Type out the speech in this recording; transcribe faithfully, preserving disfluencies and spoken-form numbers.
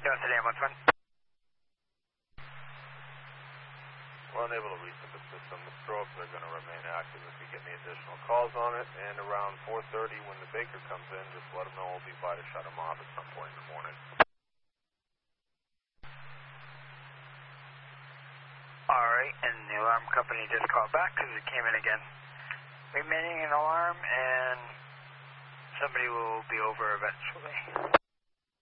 Doing today, what's one? We're unable to reset the system. The strobes are going to remain active if you get any additional calls on it. And around four thirty when the baker comes in, just let them know we'll be by to shut them off at some point in the morning. Alright, and the alarm company just called back because it came in again. Remaining an alarm, and somebody will be over eventually.